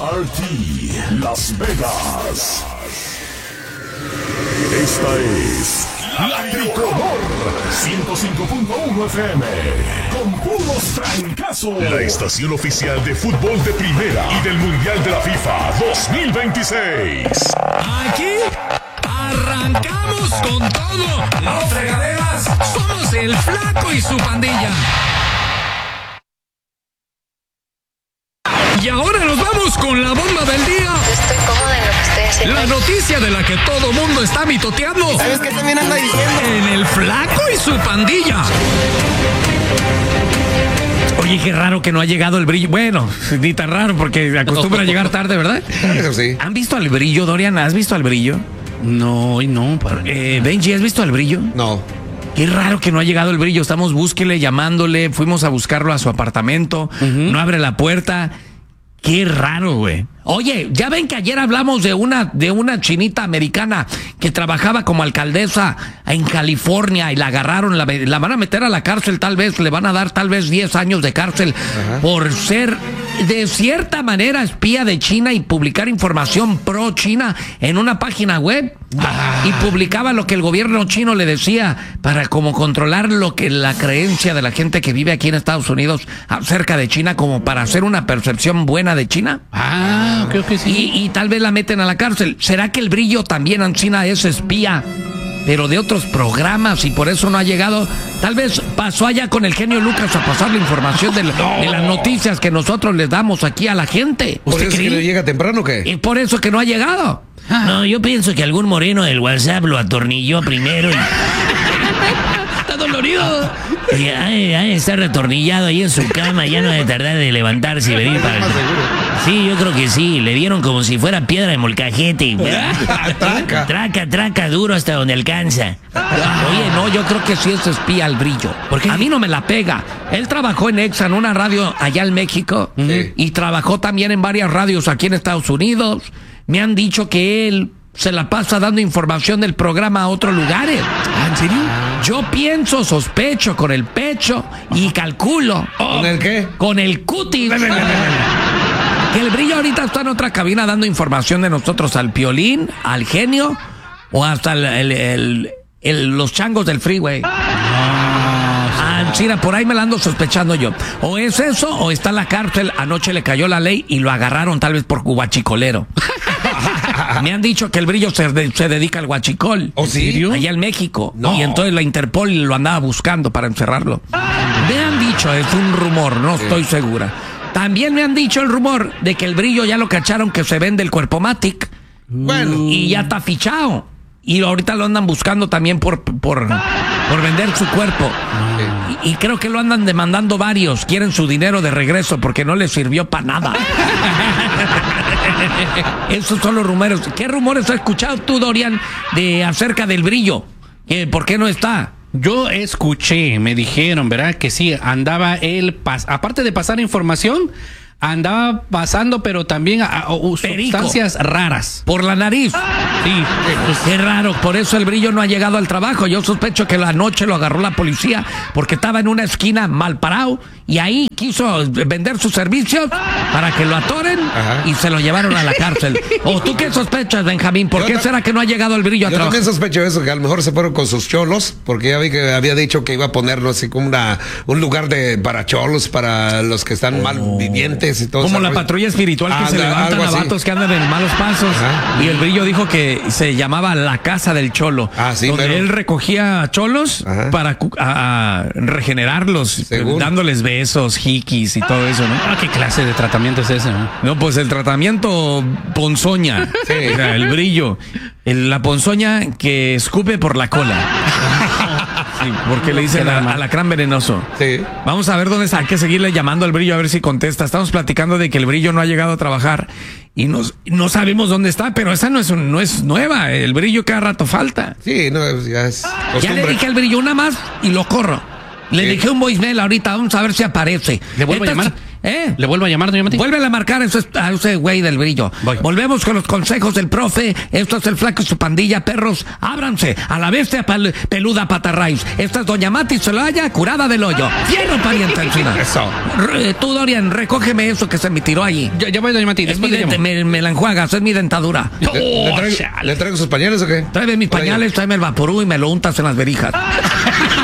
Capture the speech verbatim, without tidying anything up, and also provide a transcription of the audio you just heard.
R T Las Vegas. Esta es La Tricolor ciento cinco punto uno F M con puros trancazos. La estación oficial de fútbol de primera y del Mundial de la FIFA dos mil veintiséis. Aquí arrancamos con todo. Los fregaderas somos el Flaco y su pandilla. Y ahora nos vamos con la bomba del día. Yo estoy cómoda en lo que estoy haciendo. La noticia de la que todo mundo está mitoteando. ¿Sabes qué también anda diciendo? En el Flaco y su pandilla. Oye, qué raro que no ha llegado el brillo. Bueno, ni tan raro porque acostumbra a llegar tarde, ¿verdad? Eso sí. ¿Han visto al brillo, Dorian? ¿Has visto al brillo? No, y no. Para... Eh, Benji, ¿has visto al brillo? No. Qué raro que no ha llegado el brillo. Estamos búsquele, llamándole. Fuimos a buscarlo a su apartamento. Uh-huh. No abre la puerta. Qué raro, güey. Oye, ya ven que ayer hablamos de una de una chinita americana que trabajaba como alcaldesa en California y la agarraron, la, la van a meter a la cárcel tal vez, le van a dar tal vez diez años de cárcel. Ajá. Por ser de cierta manera espía de China y publicar información pro China en una página web. Ah. Y publicaba lo que el gobierno chino le decía para como controlar lo que la creencia de la gente que vive aquí en Estados Unidos acerca de China, como para hacer una percepción buena de China. Ah, creo que sí. Y, y tal vez la meten a la cárcel. ¿Será que el brillo también en China es espía, pero de otros programas y por eso no ha llegado? Tal vez pasó allá con el genio Lucas a pasar la información de, la, no. de las noticias que nosotros les damos aquí a la gente. ¿Por eso cree? Que no llega temprano o qué? Y por eso que no ha llegado. Ah. No, yo pienso que algún moreno del WhatsApp lo atornilló primero y... Está dolorido. Y ay, ay, está retornillado ahí en su cama, ya no debe tardar de levantarse y venir para el... Sí, yo creo que sí, le dieron como si fuera piedra de molcajete. Traca. Traca, traca, duro hasta donde alcanza. Oye, no, yo creo que sí es espía el brillo. ¿Por qué? A mí no me la pega. Él trabajó en Exa, en una radio allá en México, sí. Y trabajó también en varias radios aquí en Estados Unidos. Me han dicho que él se la pasa dando información del programa a otros lugares. ¿Ah, en serio? Yo pienso, sospecho con el pecho y calculo. Oh, ¿con el qué? Con el cutis. Que el brillo ahorita está en otra cabina dando información de nosotros al Piolín, al genio o hasta el, el, el, el, los changos del freeway. Ah, China, por ahí me la ando sospechando yo. O es eso o está en la cárcel. Anoche le cayó la ley y lo agarraron tal vez por guachicolero. Me han dicho que el brillo se, de, se dedica al guachicol. ¿Oh, sí? Allá en México. No. Y entonces la Interpol lo andaba buscando para encerrarlo. Me han dicho, es un rumor, no sí. estoy segura. También me han dicho el rumor de que el brillo ya lo cacharon que se vende el cuerpo Matic. Bueno. Y ya está fichado. Y ahorita lo andan buscando también por, por, por vender su cuerpo. Y, y creo que lo andan demandando varios. Quieren su dinero de regreso porque no les sirvió para nada. Esos son los rumores. ¿Qué rumores has escuchado tú, Dorian, de acerca del brillo? ¿Qué, ¿Por qué no está? Yo escuché, me dijeron, ¿verdad? Que sí, andaba él, pas- aparte de pasar información, andaba pasando, pero también a, a, a sustancias raras. Por la nariz. Sí. Pues qué raro, por eso el brillo no ha llegado al trabajo. Yo sospecho que la noche lo agarró la policía porque estaba en una esquina mal parado y ahí quiso vender sus servicios para que lo atoren. Ajá. Y se lo llevaron a la cárcel. ¿O tú qué sospechas, Benjamín? ¿Por yo qué ta- será que no ha llegado el brillo a yo trabajar? Yo también sospecho eso, que a lo mejor se fueron con sus cholos, porque ya vi que había dicho que iba a ponernos así como una, un lugar de para cholos, para los que están oh. mal vivientes y todo. Como la patrulla espiritual que ah, se levantan a vatos que andan en malos pasos. Ajá. Y el brillo dijo que se llamaba la casa del cholo. Ah, sí, donde pero... él recogía cholos Ajá. para a, a regenerarlos, según. Dándoles besos, jikis y todo eso, ¿no? Ah, ¿qué clase de tratamiento es ese? ¿no? No, pues el tratamiento ponzoña. Sí. O sea, el brillo. El, la ponzoña que escupe por la cola. Sí, porque le dicen alacrán venenoso. Sí. Vamos a ver dónde está. Hay que seguirle llamando al brillo a ver si contesta. Estamos platicando de que el brillo no ha llegado a trabajar y nos, no sabemos dónde está, pero esa no es, no es nueva. El brillo cada rato falta. Sí, no, ya es costumbre. Ya le dije al brillo una más y lo corro. Le sí. dejé un voicemail ahorita, vamos a ver si aparece. ¿Le vuelvo esta a llamar? Es, ¿Eh? ¿Le vuelvo a llamar, doña Mati? Vuelve a marcar eso es- a ese güey del brillo. Voy. Volvemos con los consejos del profe. Esto es el flaco y su pandilla, perros. Ábranse a la bestia pal- peluda patarrays. Esta es doña Mati Celaya, curada del hoyo. Fierro pariente encima. Eso. R- tú, Dorian, recógeme eso que se me tiró allí. Ya, ya voy, doña Mati. Es Después mi le dente- llamo. me, me la enjuagas, es mi dentadura. ¿Le, le Oh, traigo, chale. ¿Le traigo sus pañales o qué? Tráeme mis Por ahí. pañales, tráeme el vaporú y me lo untas en las verijas.